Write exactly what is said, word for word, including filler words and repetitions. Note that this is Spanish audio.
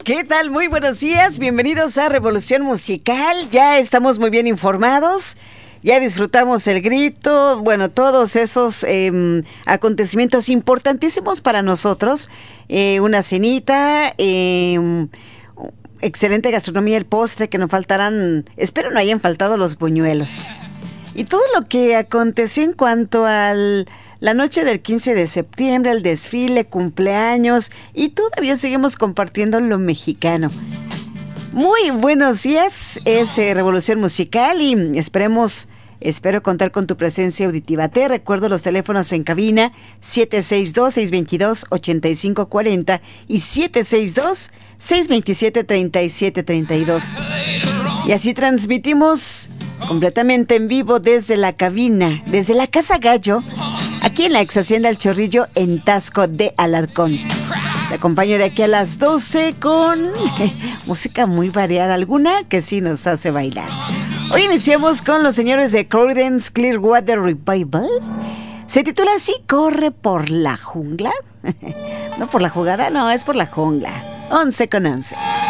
¿Qué tal? Muy buenos días, bienvenidos a Revolución Musical. Ya estamos muy bien informados, ya disfrutamos el grito, bueno, todos esos eh, acontecimientos importantísimos para nosotros. Eh, una cenita, eh, excelente gastronomía, el postre, que no faltarán, espero no hayan faltado los buñuelos. Y todo lo que aconteció en cuanto al... la noche del quince de septiembre, el desfile, cumpleaños, y todavía seguimos compartiendo lo mexicano. Muy buenos días, es eh, Revolución Musical y esperemos, espero contar con tu presencia auditiva. Te recuerdo los teléfonos en cabina siete seis dos, seis dos dos, ocho cinco cuatro cero y siete seis dos, seis dos siete, tres siete tres dos. Y así transmitimos completamente en vivo desde la cabina, desde la Casa Gallo, aquí en la ex Hacienda El Chorrillo, en Taxco de Alarcón. Te acompaño de aquí a las doce con eh, música muy variada, alguna que sí nos hace bailar. Hoy iniciamos con los señores de Creedence Clearwater Revival. Se titula así, Corre por la jungla. No por la jugada, no, es por la jungla. Once con once.